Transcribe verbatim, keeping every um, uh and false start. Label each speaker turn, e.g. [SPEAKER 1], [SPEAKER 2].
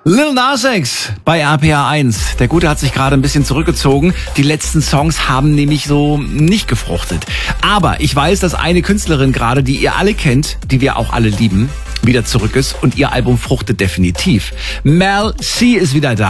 [SPEAKER 1] Lil Nas X bei R P R eins. Der Gute hat sich gerade ein bisschen zurückgezogen. Die letzten Songs haben nämlich so nicht gefruchtet. Aber ich weiß, dass eine Künstlerin gerade, die ihr alle kennt, die wir auch alle lieben, wieder zurück ist und ihr Album fruchtet definitiv. Mel C ist wieder da.